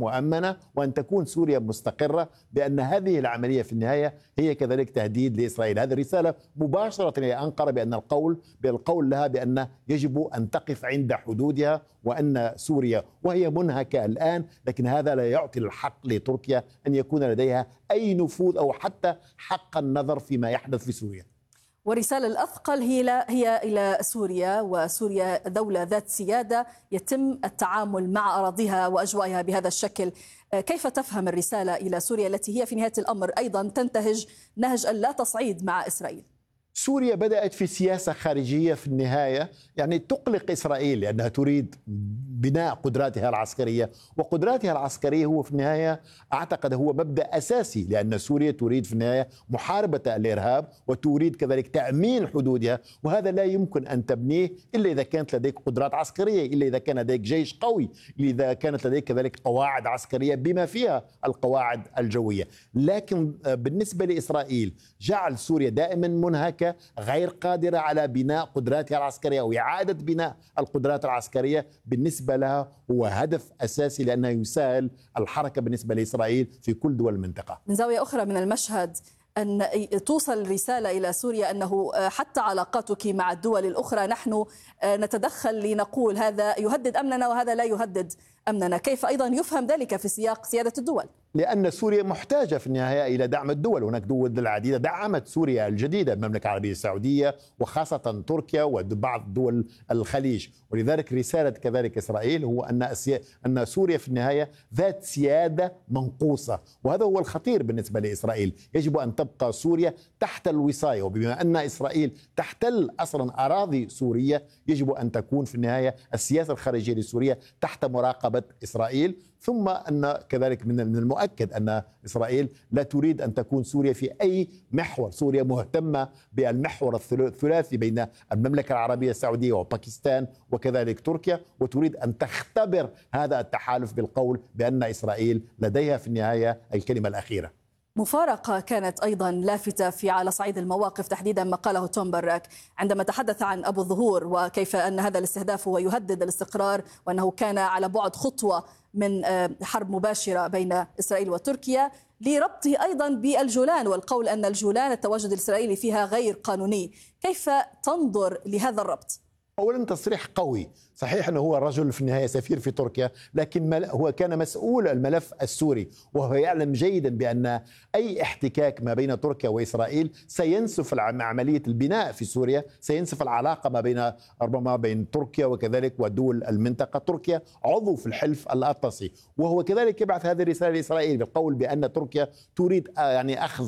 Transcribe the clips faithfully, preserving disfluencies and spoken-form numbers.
مؤمنة وأن تكون سوريا مستقرة، بأن هذه العملية في النهاية هي كذلك تهديد لإسرائيل. هذه الرسالة مباشرة إلى أنقرة بأن القول بالقول لها بأن يجب أن تقف عند حدودها، وأن سوريا وهي منهكة الآن، لكن هذا لا يعطي الحق لتركيا أن يكون لديها أي نفوذ أو حتى حق النظر فيما يحدث في سوريا. والرسالة الأثقل هي هي إلى سوريا، وسوريا دولة ذات سيادة يتم التعامل مع أراضيها وأجوائها بهذا الشكل. كيف تفهم الرسالة إلى سوريا التي هي في نهاية الأمر أيضا تنتهج نهج اللا تصعيد مع إسرائيل؟ سوريا بدأت في سياسة خارجية في النهاية يعني تقلق إسرائيل، لأنها تريد بناء قدراتها العسكرية، وقدراتها العسكرية هو في النهاية أعتقد هو مبدأ أساسي، لأن سوريا تريد في النهاية محاربة الإرهاب وتريد كذلك تأمين حدودها، وهذا لا يمكن أن تبنيه إلا إذا كانت لديك قدرات عسكرية، إلا إذا كان لديك جيش قوي، إذا كانت لديك كذلك قواعد عسكرية بما فيها القواعد الجوية. لكن بالنسبة لإسرائيل جعل سوريا دائما منهكة، غير قادرة على بناء قدراتها العسكرية أو إعادة بناء القدرات العسكرية. بالنسبة لها هو هدف أساسي، لأنه يسهل الحركة بالنسبة لإسرائيل في كل دول المنطقة. من زاوية أخرى من المشهد، أن توصل رسالة إلى سوريا أنه حتى علاقاتك مع الدول الأخرى نحن نتدخل لنقول هذا يهدد أمننا وهذا لا يهدد أمننا. كيف أيضا يفهم ذلك في سياق سيادة الدول؟ لأن سوريا محتاجة في النهاية إلى دعم الدول. هناك دول العديدة دعمت سوريا الجديدة، المملكة العربية السعودية وخاصة تركيا وبعض دول الخليج. ولذلك رسالة كذلك إسرائيل هو أن أن سوريا في النهاية ذات سيادة منقوصة، وهذا هو الخطير بالنسبة لإسرائيل. يجب أن تبقى سوريا تحت الوصاية، وبما أن إسرائيل تحتل أصلا أراضي سورية يجب أن تكون في النهاية السياسة الخارجية لسوريا تحت مراقبة إسرائيل. ثم أن كذلك من المؤكد أن إسرائيل لا تريد أن تكون سوريا في أي محور. سوريا مهتمة بالمحور الثلاثي بين المملكة العربية السعودية وباكستان وكذلك تركيا، وتريد أن تختبر هذا التحالف بالقول بأن إسرائيل لديها في النهاية الكلمة الأخيرة. مفارقة كانت أيضا لافتة في على صعيد المواقف، تحديدا ما قاله توم باراك عندما تحدث عن أبو الظهور وكيف أن هذا الاستهداف هو يهدد الاستقرار، وأنه كان على بعد خطوة من حرب مباشرة بين إسرائيل وتركيا، لربطه أيضا بالجولان والقول أن الجولان التواجد الإسرائيلي فيها غير قانوني. كيف تنظر لهذا الربط؟ أولا تصريح قوي. صحيح أنه هو رجل في النهاية سفير في تركيا، لكن هو كان مسؤول الملف السوري، وهو يعلم جيدا بأن أي احتكاك ما بين تركيا وإسرائيل سينسف عملية البناء في سوريا، سينسف العلاقة ما بين ربما بين تركيا وكذلك ودول المنطقة. تركيا عضو في الحلف الأطلسي، وهو كذلك يبعث هذه الرسالة لإسرائيل بالقول بأن تركيا تريد يعني أخذ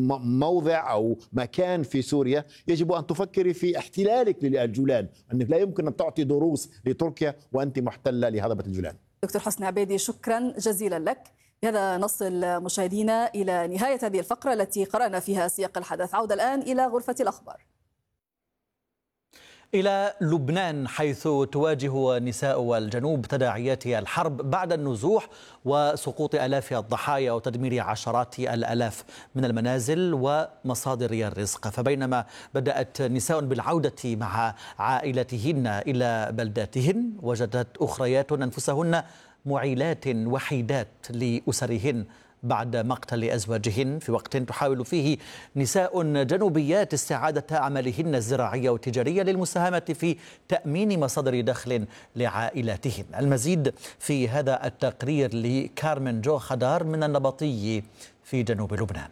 موضع أو مكان في سوريا. يجب أن تفكري في احتلالك للجولان، أنك لا يمكن أن تعطي دروس لتركيا وأنت محتلة لهضبة الجولان. دكتور حسني عبيدي، شكرا جزيلا لك. بهذا نصل مشاهدينا إلى نهاية هذه الفقرة التي قرأنا فيها سياق الحدث. عودة الآن إلى غرفة الأخبار. إلى لبنان، حيث تواجه نساء الجنوب تداعيات الحرب بعد النزوح وسقوط آلاف الضحايا وتدمير عشرات الآلاف من المنازل ومصادر الرزق. فبينما بدأت نساء بالعودة مع عائلتهن إلى بلداتهن، وجدت أخريات أنفسهن معيلات وحيدات لأسرهن بعد مقتل أزواجهن، في وقت تحاول فيه نساء جنوبيات استعادة أعمالهن الزراعية والتجارية للمساهمة في تأمين مصادر دخل لعائلاتهن. المزيد في هذا التقرير لكارمن جو خدار من النبطي في جنوب لبنان.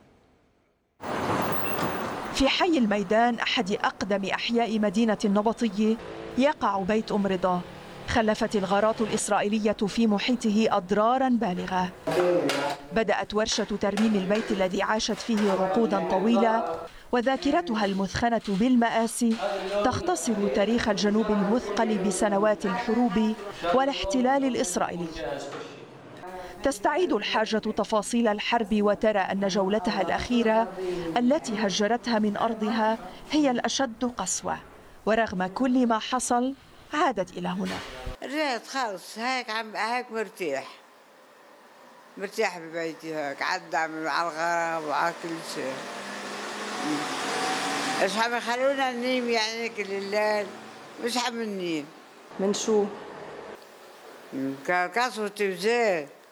في حي الميدان، أحد أقدم أحياء مدينة النبطي، يقع بيت أم رضا. خلفت الغارات الإسرائيلية في محيطه أضرارا بالغة. بدأت ورشة ترميم البيت الذي عاشت فيه عقودا طويلة، وذاكرتها المثخنة بالمآسي تختصر تاريخ الجنوب المثقل بسنوات الحروب والاحتلال الإسرائيلي. تستعيد الحاجة تفاصيل الحرب، وترى أن جولتها الأخيرة التي هجرتها من أرضها هي الأشد قسوة، ورغم كل ما حصل عادت إلى هنا. رجعت خلص هيك عم هيك مرتاح مرتاح ببيتي، هيك عدى على الغرام وعلى كل شيء. مش عم يخلونا ننيم يعني هيك الليل، مش عم ننيم. من شو؟ من كسرة وزيت.